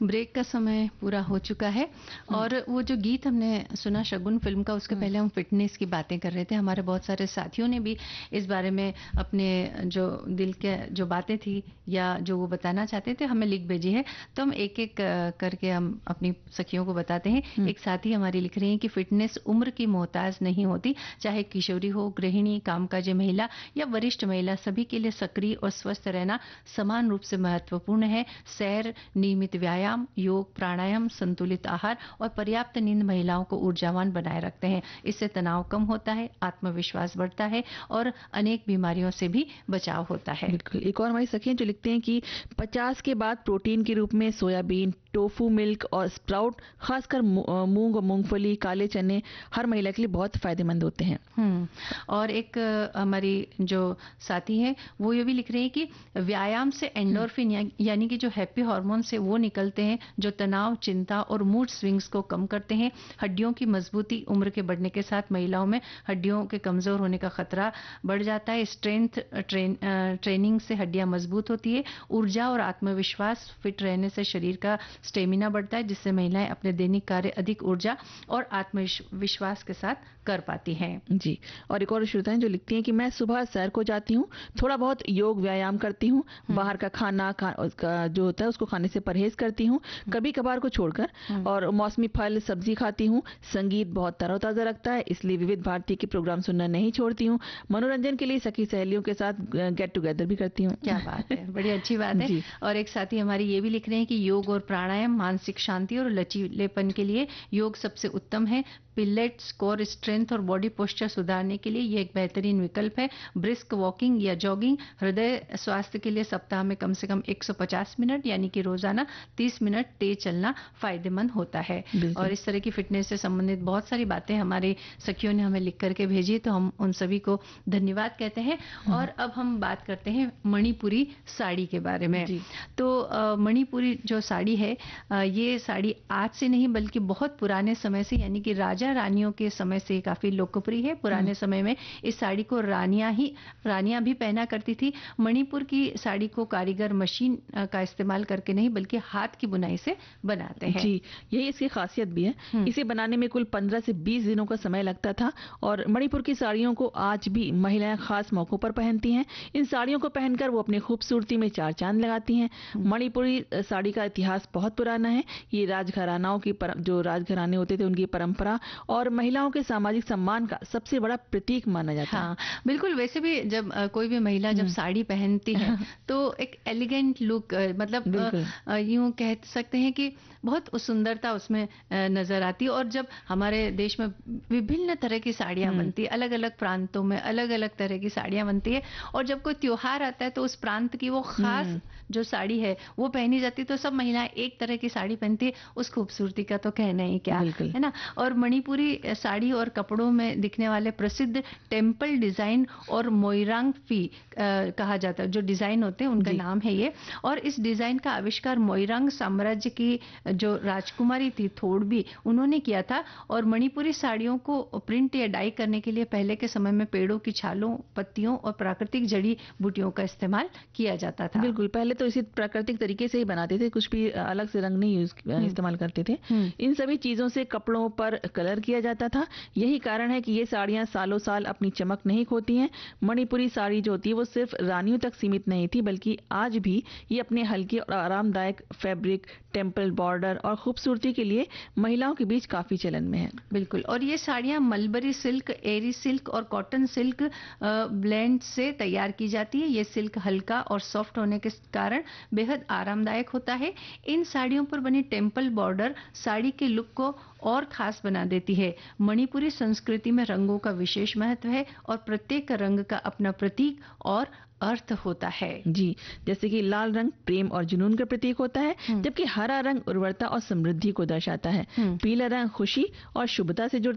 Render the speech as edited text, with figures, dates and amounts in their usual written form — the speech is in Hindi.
ब्रेक का समय पूरा हो चुका है और वो जो गीत हमने सुना शगुन फिल्म का, उसके पहले हम फिटनेस की बातें कर रहे थे। हमारे बहुत सारे साथियों ने भी इस बारे में अपने जो दिल के जो बातें थी या जो वो बताना चाहते थे हमें लिख भेजी है, तो हम एक एक करके हम अपनी सखियों को बताते हैं। एक साथी हमारी लिख रही है कि फिटनेस उम्र की मोहताज नहीं होती, चाहे किशोरी हो, गृहिणी, कामकाजी महिला या वरिष्ठ महिला, सभी के लिए सक्रिय और स्वस्थ रहना समान रूप से महत्वपूर्ण है। सैर, नियमित व्यायाम, योग, प्राणायाम, संतुलित आहार और पर्याप्त नींद महिलाओं को ऊर्जावान बनाए रखते हैं। इससे तनाव कम होता है, आत्मविश्वास बढ़ता है और अनेक बीमारियों से भी बचाव होता है। बिल्कुल। एक और हमारी सखियां जो लिखते हैं कि 50 के बाद प्रोटीन के रूप में सोयाबीन, टोफू मिल्क और स्प्राउट, खासकर मूंग और मूंगफली, काले चने हर महिला के लिए बहुत फायदेमंद होते हैं। और एक हमारी जो साथी है वो ये भी लिख रही है कि व्यायाम से एंडोर्फिन यानी कि जो हैप्पी हार्मोन से वो निकलते हैं जो तनाव, चिंता और मूड स्विंग्स को कम करते हैं। हड्डियों की मजबूती, उम्र के बढ़ने के साथ महिलाओं में हड्डियों के कमजोर होने का खतरा बढ़ जाता है। स्ट्रेंथ ट्रेनिंग से हड्डियां मजबूत होती है। ऊर्जा और आत्मविश्वास, फिट रहने से शरीर का स्टेमिना बढ़ता है, जिससे महिलाएं अपने दैनिक कार्य अधिक ऊर्जा और आत्मविश्वास के साथ कर पाती हैं। जी। और एक और श्रोता हैं जो लिखती हैं कि मैं सुबह सैर को जाती हूँ, थोड़ा बहुत योग व्यायाम करती हूँ, बाहर का खाना उसका जो होता है उसको खाने से परहेज करती हूँ, कभी कभार को छोड़कर, और मौसमी फल सब्जी खाती हूँ। संगीत बहुत तरोताजा रखता है, इसलिए विविध भारती के प्रोग्राम सुनना नहीं छोड़ती हूँ। मनोरंजन के लिए सखी सहेलियों के साथ गेट टुगेदर भी करती हूँ। क्या बात है, बड़ी अच्छी बात है। और एक साथी हमारी ये भी लिख रहे हैं कि योग और प्राणायाम मानसिक शांति और लचीलेपन के लिए योग सबसे उत्तम है। पिलेट्स, कोर स्ट्रेंथ और बॉडी पोस्चर सुधारने के लिए ये एक बेहतरीन विकल्प है। ब्रिस्क वॉकिंग या जॉगिंग हृदय स्वास्थ्य के लिए सप्ताह में कम से कम 150 मिनट यानी कि रोजाना 30 मिनट तेज चलना फायदेमंद होता है। और इस तरह की फिटनेस से संबंधित बहुत सारी बातें हमारे सखियों ने हमें लिख करके भेजी, तो हम उन सभी को धन्यवाद कहते हैं। और अब हम बात करते हैं मणिपुरी साड़ी के बारे में। तो मणिपुरी जो साड़ी है, ये साड़ी आज से नहीं बल्कि बहुत पुराने समय से यानी कि राजा रानियों के समय से काफी लोकप्रिय है। पुराने समय में इस साड़ी को रानियां भी पहना करती थी। मणिपुर की साड़ी को कारीगर मशीन का इस्तेमाल करके नहीं बल्कि हाथ की बुनाई से बनाते हैं। जी, यही इसकी खासियत भी है। इसे बनाने में कुल 15 से 20 दिनों का समय लगता था। और मणिपुर की साड़ियों को आज भी महिलाएं खास मौकों पर पहनती हैं। इन साड़ियों को पहनकर वो अपनी खूबसूरती में चार चांद लगाती हैं। मणिपुरी साड़ी का इतिहास बहुत पुराना है। ये राजघरानाओं की जो राजघराने होते थे उनकी परंपरा और महिलाओं के सामाजिक सम्मान का सबसे बड़ा प्रतीक माना जाता है। बिल्कुल। वैसे भी जब कोई भी महिला जब साड़ी पहनती है तो एक एलिगेंट लुक, मतलब यूं कह सकते हैं कि बहुत सुंदरता उसमें नजर आती है। और जब हमारे देश में विभिन्न तरह की साड़ियां बनती है, अलग अलग प्रांतों में अलग अलग तरह की साड़ियां बनती है, और जब कोई त्योहार आता है तो उस प्रांत की वो खास जो साड़ी है वो पहनी जाती है, तो सब महिलाएं एक तरह की साड़ी पहनती है। उस खूबसूरती का तो कहना ही क्या है ना। और मणिपुरी साड़ी और कपड़ों में दिखने वाले प्रसिद्ध टेम्पल डिजाइन और मोइरांग फी कहा जाता है, जो डिजाइन होते हैं उनका नाम है ये। और इस डिजाइन का आविष्कार मोइरांग साम्राज्य की जो राजकुमारी थी थोड़बी, उन्होंने किया था। और मणिपुरी साड़ियों को प्रिंट या डाई करने के लिए पहले के समय में पेड़ों की छालों, पत्तियों और प्राकृतिक जड़ी बूटियों का इस्तेमाल किया जाता था। बिल्कुल, पहले तो इसी प्राकृतिक तरीके से ही बनाते थे, कुछ भी अलग से रंग नहीं इस्तेमाल करते थे। इन सभी चीजों से कपड़ों पर कलर किया जाता था। यही कारण है कि ये साड़ियां सालों साल अपनी चमक नहीं खोती हैं। मणिपुरी साड़ी जो होती है वो सिर्फ रानियों तक सीमित नहीं थी, बल्कि आज भी ये अपने हल्के और आरामदायक फैब्रिक, टेम्पल बॉर्डर और खूबसूरती के लिए महिलाओं के बीच काफी चलन में है। बिल्कुल। और ये साड़ियां मलबरी सिल्क, एरी सिल्क और कॉटन सिल्क ब्लेंड से तैयार की जाती है। ये सिल्क हल्का और सॉफ्ट होने के कारण बेहद आरामदायक होता है। इन साड़ियों पर बनी टेम्पल बॉर्डर साड़ी के लुक को और खास बना देती है। मणिपुरी संस्कृति में रंगों का विशेष महत्व है और प्रत्येक रंग का अपना प्रतीक और अर्थ होता है। जी, जैसे कि लाल रंग प्रेम और जुनून का प्रतीक होता है, जबकि हरा रंग उर्वरता और समृद्धि को दर्शाता है। पीला रंग खुशी और शुभता से जुड़ता